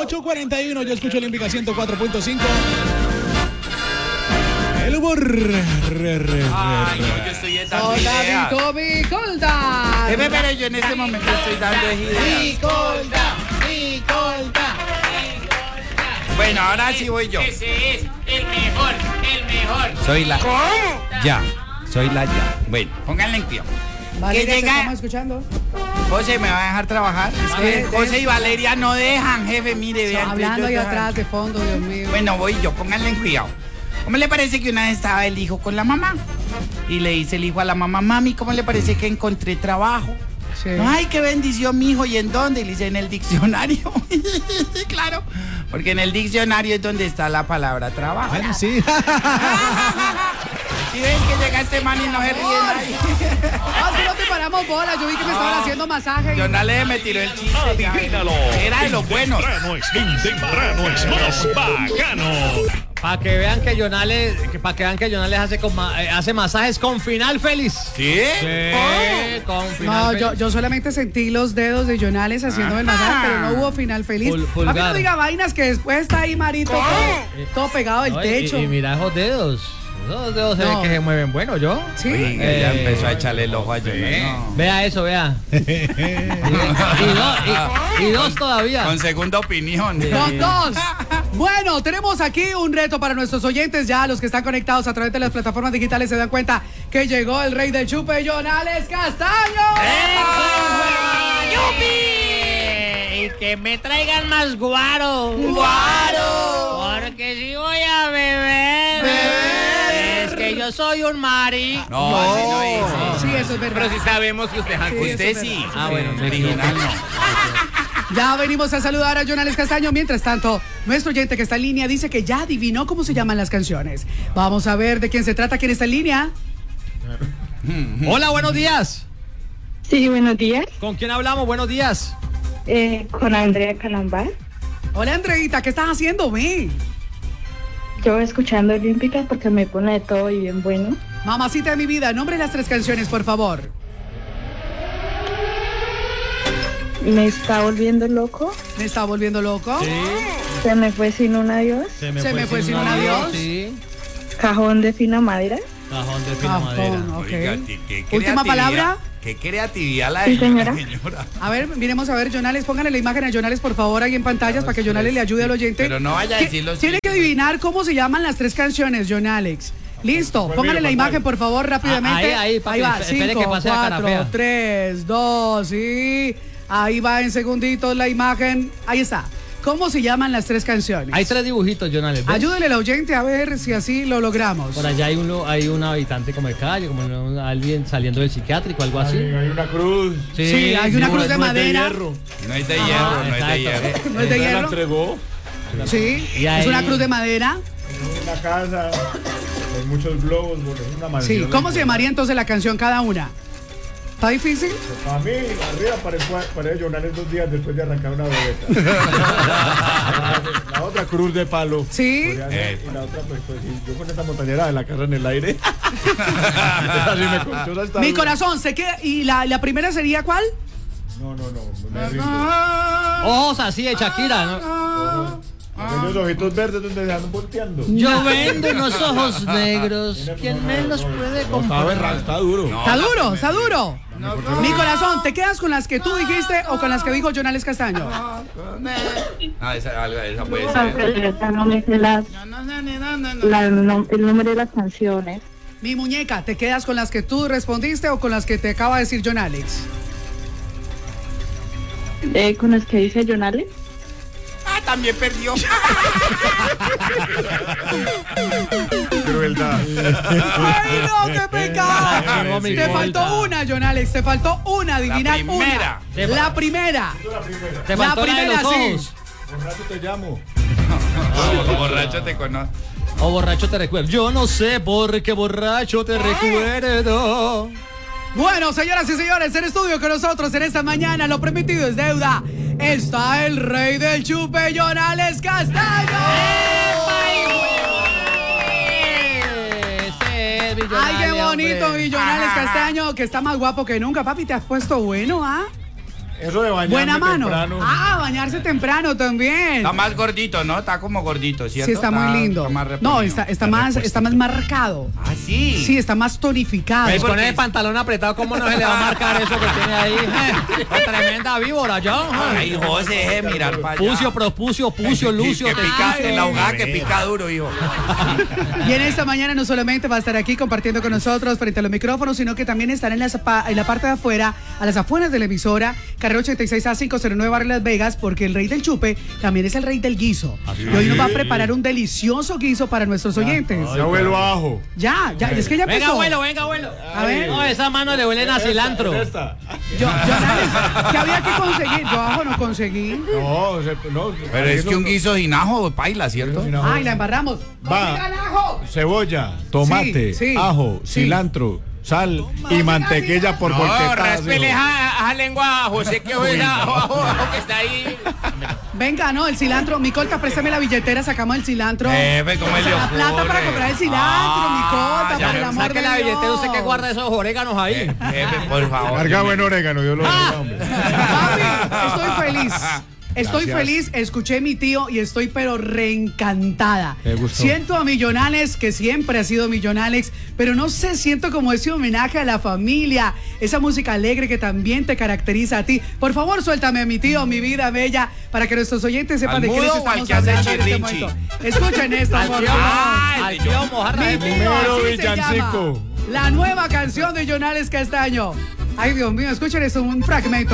8:41, yo escucho Olímpica 104.5. El humor. Ay, no, yo estoy dando ideas. Colda. Pero yo en este momento estoy dando ideas. Colda. Bueno, ahora sí voy yo. Ese es el mejor. Soy la... ¿Cómo? Ya. Soy la ya. Bueno, pónganle en cuidado. Valeria, Que te llega- estamos escuchando. José, ¿me va a dejar trabajar? Es que José y Valeria no dejan, jefe, mire, vean. Hablando ahí ellos atrás, de fondo, Dios mío. Bueno, voy yo, pónganle en cuidado. ¿Cómo le parece que una vez estaba el hijo con la mamá? Y le dice el hijo a la mamá, mami, ¿cómo le parece que encontré trabajo? Sí. Ay, qué bendición, mi hijo. ¿Y en dónde? Y le dice, en el diccionario. Claro, porque en el diccionario es donde está la palabra trabajo. Bueno, sí. Si ven que llega este man y no se ríe nadie. Ah, si no te paramos bola, yo vi que me estaban haciendo masaje. Yo le me tiró el chiste. ya, Adivínalo. Era de los buenos. Temprano es más bacano. Para que vean que Jonales, hace masajes con final feliz. ¿Sí? Sí, con final No, feliz. yo solamente sentí los dedos de Jonales haciéndome el masaje, pero no hubo final feliz. Pulgar. Papi, no diga vainas que después está ahí Marito todo pegado del No, techo. y mira esos dedos. Esos dedos se No. ven que se mueven bueno, ¿yo? Sí. Ya empezó a echarle el ojo a Jonás. No. Vea eso, vea. y dos todavía. Con segunda opinión. Con dos. Bueno, tenemos aquí un reto para nuestros oyentes. Ya los que están conectados a través de las plataformas digitales se dan cuenta que llegó el rey del chupe, Jonales Castaño. ¡Yupi! Y que me traigan más guaro. Porque si voy a beber. Es que yo soy un mari. No, así no dice. Sí, eso es verdad. Pero si sabemos que usted Sí, Usted eso es sí. Ah, bueno, me Original no. Ya venimos a saludar a Jonales Castaño. Mientras tanto, nuestro oyente que está en línea dice que ya adivinó cómo se llaman las canciones. Vamos a ver de quién se trata, quién está en línea. Hola, buenos días. Sí, buenos días. ¿Con quién hablamos? Buenos días. Con Andrea Calambar. Hola, Andreita, ¿qué estás haciendo, ve? Yo escuchando Olímpica porque me pone de todo y bien bueno. Mamacita de mi vida, nombre las tres canciones, por favor. Me está volviendo loco. ¿Me está volviendo loco? Se me fue sin un adiós. Se me fue sin un adiós. Sí. Cajón de fina madera. Cajón de fina Cajón, madera. ok. Oiga, qué Última creatividad. palabra. Qué creatividad la Sí, de señora. la señora. A ver, miremos a ver, Jonales, pónganle la imagen a Jonales, por favor, ahí en pantallas para que Jonales le ayude al oyente. Pero no vaya a ¿Qué- decir los Tiene que adivinar cómo se llaman las tres canciones, Jonales. Listo, pónganle la imagen, por favor, rápidamente. ahí, papi, va, espere 5, que pase la cara 4, fea. 3, 2, y ahí va en segunditos la imagen. Ahí está. ¿Cómo se llaman las tres canciones? Hay tres dibujitos, Jonales. ¿ves? Ayúdenle al oyente a ver si así lo logramos. Por allá hay un habitante como de calle, como alguien saliendo del psiquiátrico, algo así. Hay una cruz. Sí, hay una cruz de madera. No es de hierro, no es de exacto. hierro. ¿No es de La hierro? entregó Sí, Y es ahí- una cruz de madera. en una casa con muchos globos, porque es una mansión. Sí, ¿cómo se llamaría entonces la canción cada una? ¿Está difícil? A mí, arriba parece Jonales 2 días después de arrancar una bebeta. La otra cruz de palo. Sí. Podría ser, y la otra, pues sí, yo con esta montañera de la casa en el aire. Esa sí me contó, esa está Mi dura. corazón, sé que. ¿Y la primera sería cuál? No, me rindo. Ojos así de Shakira, ¿no? Aquellos ojitos verdes donde se andan volteando. Yo vendo unos ojos negros. ¿Quién me los puede comprar? Está duro. No, ¿Está la duro? primera. ¿Está duro? Mi corazón, ¿te quedas con las que tú dijiste o con las que dijo Jonales Castaño? Ah, esa puede Aunque ser. de verdad no me sé el nombre de las canciones. Mi muñeca, ¿te quedas con las que tú respondiste o con las que te acaba de decir Jonales? Con las que dice Jonales. Ah, también perdió. Crueldad. ¡Ay, no, qué pecado! No me Te importa. faltó una, Jonales, te faltó una, adivinar primera. una. La primera. Te La faltó la de primera, los sí. ojos. Borracho te llamo. Borracho te conoce. O borracho te recuerdo. Yo no sé por qué borracho te recuerdo. Bueno, señoras y señores, en estudio con nosotros en esta mañana, lo prometido es deuda. Está el rey del chupe, Jonales Castaño. Ese es Millonario, Ay, qué bonito, hombre. Jonales Castaño, que está más guapo que nunca. Papi, te has puesto bueno, ¿ah? Eso de bañarme Buena mano. temprano. Ah, bañarse temprano también. Está más gordito, ¿no? Está como gordito, ¿cierto? Sí, está muy lindo. Está más No, reprimido. está más marcado. Ah, sí. Sí, está más tonificado. Pues con porque- el pantalón apretado, ¿cómo no se le va a marcar eso que tiene ahí? Tremenda víbora, ya. Ay, José, deje de mirar para allá. Pucio, propucio, pucio, lucio. Que pica, tequicio. en la ahogada que pica duro, hijo. Y en esta mañana no solamente va a estar aquí compartiendo con nosotros frente a los micrófonos, sino que también estará en la parte de afuera, a las afueras de la emisora, carrera 86A 509 Barrio Las Vegas, porque el rey del chupe también es el rey del guiso. Y hoy nos va a preparar un delicioso guiso para nuestros oyentes. Ya huelo a ajo. Ya, es que ya Venga, empezó. abuelo, venga, abuelo. A ver. No, esas manos le huelen a cilantro. Esta. Yo, ¿qué había que conseguir? Yo abajo no conseguí. No. Pero es que un guiso sin ajo, paila, ¿cierto? Sin ajo. Ay, la embarramos. Va. ¡Consigan ajo! Cebolla, tomate, Sí, sí, ajo, sí. cilantro, sal y mantequilla por No, volquetada. raspele esa lengua a José que es ajo que está ahí. Venga, no, el cilantro. Micolta, préstame la billetera, sacamos el cilantro. ¿Cómo le La plata ocurre? para comprar el cilantro, Micolta, ya por el me amor Saque de la Dios. billetera, usted que guarda esos oréganos ahí. Jefe, por favor. Carga buen orégano, Dios lo bendiga, hombre. Papi, estoy feliz. Estoy Gracias. feliz, escuché a mi tío y estoy pero reencantada. Me gustó. Siento a Millonales, que siempre ha sido Millonales, pero no sé, siento como ese homenaje a la familia, esa música alegre que también te caracteriza a ti. Por favor, suéltame a mi tío, mi vida bella, para que nuestros oyentes sepan ¿Al de qué les mudo o al estamos que hace hablando en este chirrinchi? momento. Escuchen esto, Al por tío, favor. al tío mojarra de Mi pico. tío, Primero así se villancico. llama. La nueva canción de Millonales Castaño. Ay, Dios mío, escuchen esto, un fragmento.